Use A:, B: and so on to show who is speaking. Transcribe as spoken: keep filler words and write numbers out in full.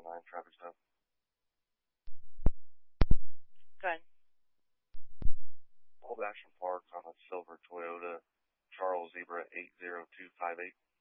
A: oh nine traffic stop.
B: Go ahead.
A: Old Ashland Park on a silver Toyota Charles Zebra eight zero two five eight.